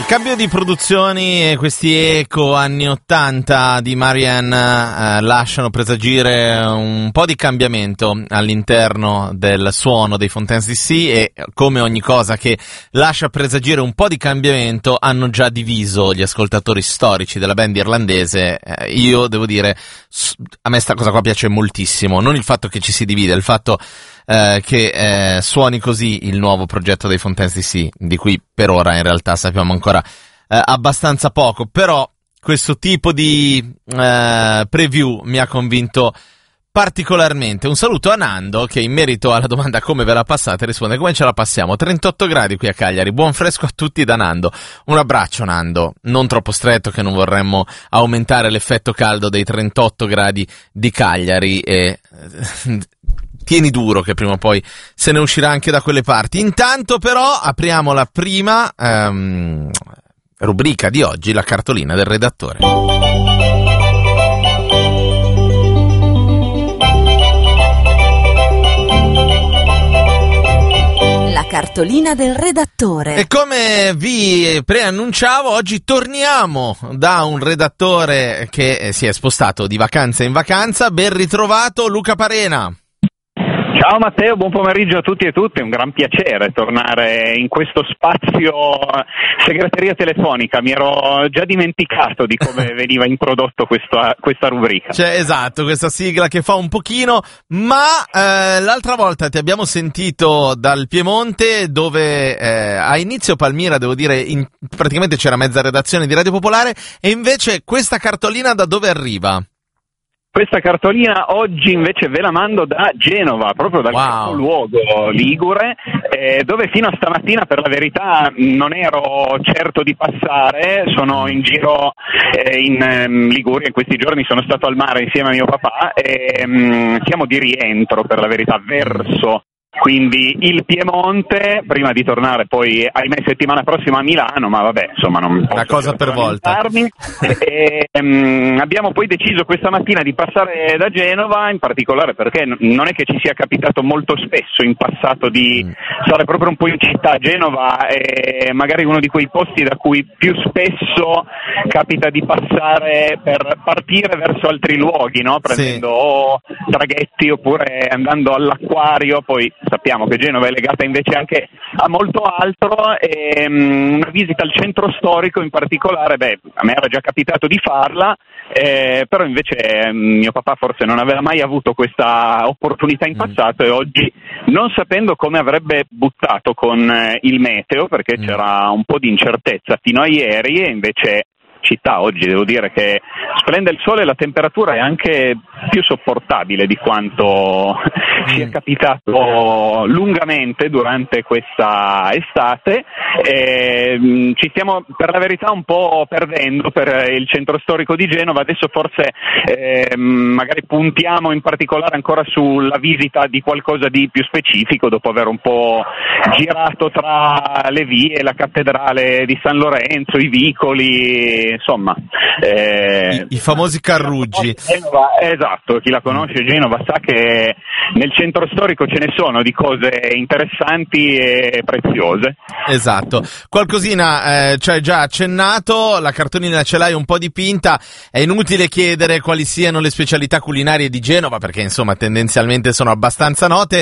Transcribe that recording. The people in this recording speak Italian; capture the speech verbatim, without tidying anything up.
cambio di produzioni e questi eco anni ottanta di Marianne eh, lasciano presagire un po' di cambiamento all'interno del suono dei Fontaines D C e, come ogni cosa che lascia presagire un po' di cambiamento, hanno già diviso gli ascoltatori storici della band irlandese. Eh, io devo dire, a me sta cosa qua piace moltissimo, non il fatto che ci si divide, il fatto Eh, che eh, suoni così il nuovo progetto dei Fontaines D C, di cui per ora in realtà sappiamo ancora eh, abbastanza poco, però questo tipo di eh, preview mi ha convinto particolarmente. Un saluto a Nando che in merito alla domanda come ve la passate risponde: come ce la passiamo? trentotto gradi qui a Cagliari, buon fresco a tutti da Nando. Un abbraccio Nando, non troppo stretto che non vorremmo aumentare l'effetto caldo dei trentotto gradi di Cagliari e tieni duro che prima o poi se ne uscirà anche da quelle parti. Intanto però apriamo la prima ehm, rubrica di oggi, la cartolina del redattore. La cartolina del redattore. E come vi preannunciavo, oggi torniamo da un redattore che si è spostato di vacanza in vacanza. Ben ritrovato Luca Parena. Ciao Matteo, buon pomeriggio a tutti e tutte, è un gran piacere tornare in questo spazio segreteria telefonica, mi ero già dimenticato di come veniva introdotto questa, questa rubrica. Cioè, esatto, questa sigla che fa un pochino, ma eh, l'altra volta ti abbiamo sentito dal Piemonte dove eh, a inizio Palmira, devo dire, in, praticamente c'era mezza redazione di Radio Popolare, e invece questa cartolina da dove arriva? Questa cartolina oggi invece ve la mando da Genova, proprio dal wow. capoluogo ligure, eh, dove fino a stamattina per la verità non ero certo di passare. Sono in giro eh, in um, Liguria, in questi giorni sono stato al mare insieme a mio papà e um, siamo di rientro per la verità verso quindi il Piemonte, prima di tornare poi ahimè settimana prossima a Milano, ma vabbè, insomma non posso una cosa per volta. E, um, abbiamo poi deciso questa mattina di passare da Genova, in particolare perché n- non è che ci sia capitato molto spesso in passato di mm. stare proprio un po' in città. Genova è magari uno di quei posti da cui più spesso capita di passare per partire verso altri luoghi, no? Prendendo sì. o traghetti oppure andando all'acquario. Poi sappiamo che Genova è legata invece anche a molto altro e um, una visita al centro storico in particolare, beh, a me era già capitato di farla, eh, però invece um, mio papà forse non aveva mai avuto questa opportunità in passato mm. e oggi, non sapendo come avrebbe buttato con eh, il meteo, perché mm. c'era un po' di incertezza fino a ieri, e invece città oggi devo dire che splende il sole e la temperatura è anche più sopportabile di quanto mm. sia capitato lungamente durante questa estate. E, mh, ci stiamo per la verità un po' perdendo per il centro storico di Genova. Adesso forse eh, magari puntiamo in particolare ancora sulla visita di qualcosa di più specifico, dopo aver un po' girato tra le vie, la cattedrale di San Lorenzo, i vicoli, insomma eh, I, i famosi carruggi. Genova, esatto, chi la conosce Genova sa che nel centro storico ce ne sono di cose interessanti e preziose. Esatto, qualcosina eh, ci hai già accennato, la cartolina ce l'hai un po' dipinta, è inutile chiedere quali siano le specialità culinarie di Genova perché insomma tendenzialmente sono abbastanza note.